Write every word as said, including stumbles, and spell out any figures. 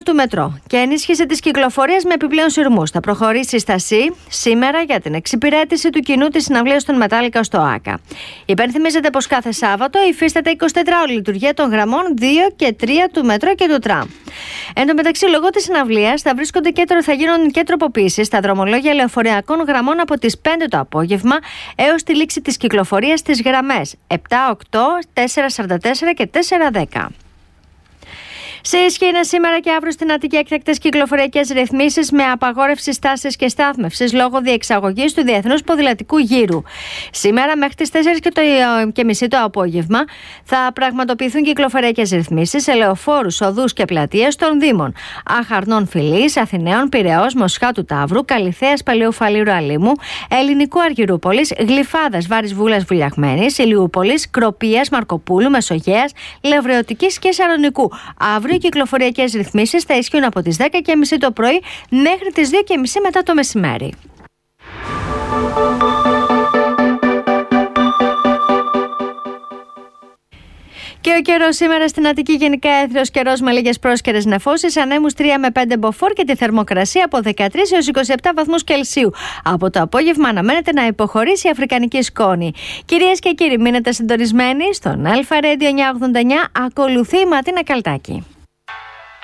του μετρό και ενίσχυση της κυκλοφορίας με επιπλέον σειρμούς. Θα προχωρήσει στα ΣΥ σήμερα για την εξυπηρέτηση του κοινού της συναυλίας των Μετάλλικα στο ΆΚΑ. Υπενθυμίζεται πως κάθε Σάββατο υφίσταται εικοσιτετράωρη λειτουργία των γραμμών δύο και τρία του μετρό και του τραμ. Εν τω μεταξύ, λόγω της συναυλίας θα, βρίσκονται και, θα γίνουν και τροποποιήσεις στα δρομολόγια λεωφορειακών γραμμών από τις πέντε το απόγευμα έως τη λήξη της κυκλοφορίας στις γραμμές επτά οκτώ, τέσσερα σαράντα τέσσερα και τέσσερα δέκα. Σε ισχύ είναι σήμερα και αύριο στην Αττική έκτακτες κυκλοφοριακές ρυθμίσεις με απαγόρευση στάσης και στάθμευσης λόγω διεξαγωγής του Διεθνούς Ποδηλατικού Γύρου. Σήμερα μέχρι τις τέσσερις και μισή το απόγευμα θα πραγματοποιηθούν κυκλοφοριακές ρυθμίσεις σε λεωφόρους, οδούς και πλατείες των Δήμων Αχαρνών Φυλής, Αθηναίων, Πειραιώς, Μοσχάτου Ταύρου, Καλιθέας, Παλαιού Φαλήρου Αλήμου, Ελληνικού Αργυρούπολης, Γλυφάδας, Βάρης Βούλας Βουλιαγμένης, Ηλιούπολης, Κροπίας, Μαρκοπούλου, Μεσογέας, Λευρεωτικής και Σαρονικού. Οι κυκλοφοριακές ρυθμίσεις θα ισχύουν από τις δέκα και μισή το πρωί μέχρι τις δύο και μισή μετά το μεσημέρι. Και ο καιρός σήμερα στην Αττική γενικά έθριος καιρός με λίγες πρόσκαιρες νεφώσεις, ανέμους τρία με πέντε μποφόρ και τη θερμοκρασία από δεκατρείς έως είκοσι επτά βαθμούς Κελσίου. Από το απόγευμα αναμένεται να υποχωρήσει η αφρικανική σκόνη. Κυρίες και κύριοι, μείνετε συντονισμένοι στον Αλφα Radio εννιακόσια ογδόντα εννιά. Ακολουθεί η Ματίνα Καλτάκη.